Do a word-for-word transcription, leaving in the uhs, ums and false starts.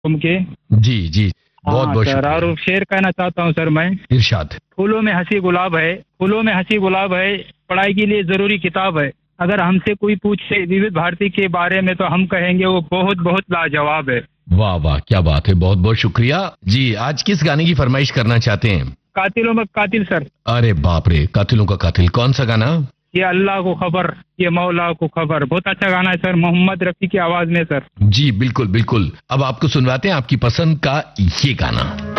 तुम के। जी जी, बहुत हाँ बहुत सर, और शुक्रिया। शेर कहना चाहता हूँ सर मैं। इरशाद। फूलों में हंसी गुलाब है, फूलों में हंसी गुलाब है, पढ़ाई के लिए जरूरी किताब है। अगर हमसे कोई पूछे विविध भारती के बारे में तो हम कहेंगे वो बहुत बहुत लाजवाब है। वाह वाह, क्या बात है, बहुत बहुत शुक्रिया जी। आज किस गाने की फरमाइश करना चाहते हैं? कातिलों में कातिल सर। अरे बाप रे, कातिलों का कातिल, कौन सा गाना? ये अल्लाह को खबर, ये मौला को खबर, बहुत अच्छा गाना है सर, मोहम्मद रफी की आवाज में सर। जी बिल्कुल बिल्कुल, अब आपको सुनवाते हैं आपकी पसंद का ये गाना।